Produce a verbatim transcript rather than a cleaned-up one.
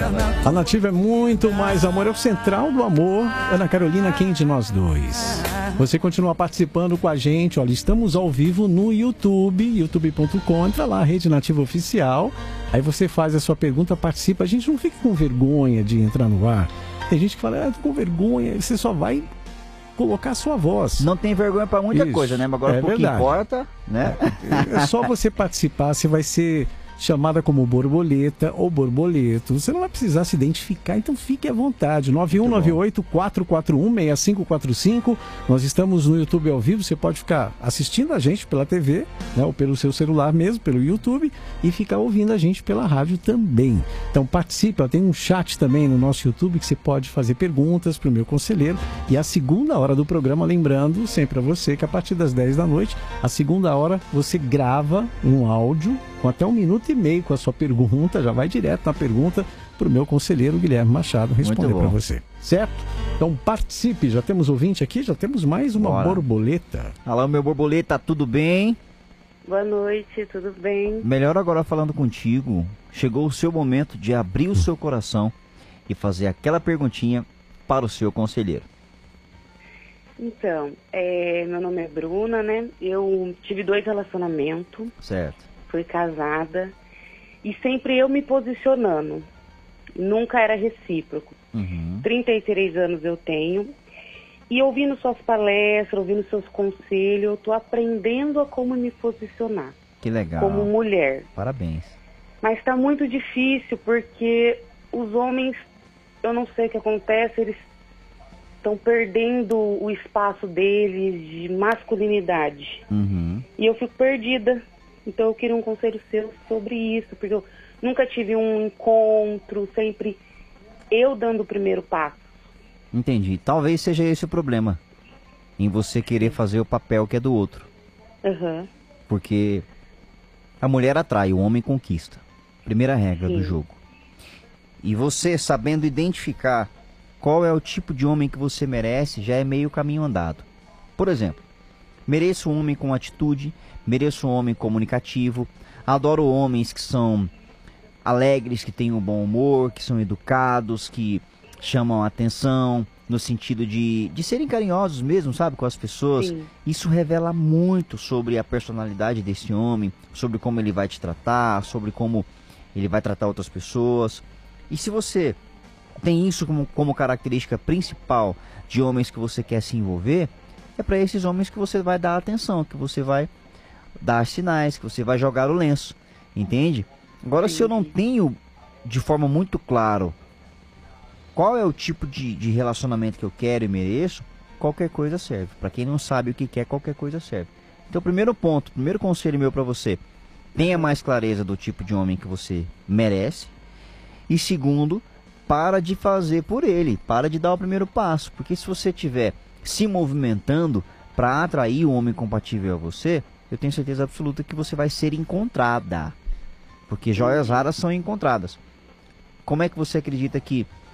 A Nativa é muito mais amor, é o central do amor. Ana Carolina, quem de nós dois? Você continua participando com a gente, olha, estamos ao vivo no YouTube, youtube ponto com, entra lá, Rede Nativa Oficial, aí você faz a sua pergunta, participa, a gente não fica com vergonha de entrar no ar. Tem gente que fala, ah, tô com vergonha, você só vai colocar a sua voz. Não tem vergonha pra muita Isso, coisa, né? Mas agora é o que verdade. importa, né? É, é só você participar, você vai ser chamada como borboleta ou borboleto. Você não vai precisar se identificar, então fique à vontade. nove um nove oito, quatro quatro um, seis cinco quatro cinco. Nós estamos no YouTube ao vivo, você pode ficar assistindo a gente pela T V, né, ou pelo seu celular mesmo, pelo YouTube, e ficar ouvindo a gente pela rádio também. Então participe, ó, tem um chat também no nosso YouTube que você pode fazer perguntas para o meu conselheiro. E a segunda hora do programa, lembrando sempre a você que a partir das dez da noite, a segunda hora você grava um áudio com até um minuto e meio com a sua pergunta, já vai direto na pergunta para o meu conselheiro Guilherme Machado responder para você, certo? Então participe, já temos ouvinte aqui, já temos mais uma Bora. borboleta. Alô, meu borboleta, tudo bem? Boa noite, tudo bem? Melhor agora falando contigo, chegou o seu momento de abrir o seu coração e fazer aquela perguntinha para o seu conselheiro. Então, é, meu nome é Bruna, né? Eu tive dois relacionamentos. Certo. Fui casada e sempre eu me posicionando, nunca era recíproco. Uhum. trinta e três anos eu tenho e ouvindo suas palestras, ouvindo seus conselhos, eu tô aprendendo a como me posicionar. Que legal. Como mulher. Parabéns. Mas tá muito difícil porque os homens, eu não sei o que acontece, eles estão perdendo o espaço deles de masculinidade. Uhum. E eu fico perdida. Então eu queria um conselho seu sobre isso, porque eu nunca tive um encontro, sempre eu dando o primeiro passo. Entendi. Talvez seja esse o problema, em você querer fazer o papel que é do outro. Uhum. Porque a mulher atrai, o homem conquista. Primeira regra Sim. do jogo. E você sabendo identificar qual é o tipo de homem que você merece, já é meio caminho andado. Por exemplo, mereço um homem com atitude, mereço um homem comunicativo, adoro homens que são alegres, que têm um bom humor, que são educados, que chamam a atenção, no sentido de, de serem carinhosos mesmo, sabe, com as pessoas. Sim. Isso revela muito sobre a personalidade desse homem, sobre como ele vai te tratar, sobre como ele vai tratar outras pessoas. E se você tem isso como, como característica principal de homens que você quer se envolver, é para esses homens que você vai dar atenção, que você vai dar sinais, que você vai jogar o lenço, entende? Agora, se eu não tenho de forma muito claro qual é o tipo de, de relacionamento que eu quero e mereço, qualquer coisa serve. Para quem não sabe o que quer, qualquer coisa serve. Então, primeiro ponto, primeiro conselho meu para você, tenha mais clareza do tipo de homem que você merece. E segundo, para de fazer por ele, para de dar o primeiro passo, porque se você estiver se movimentando para atrair um homem compatível a você, eu tenho certeza absoluta que você vai ser encontrada. Porque joias raras são encontradas. Como é que você acredita que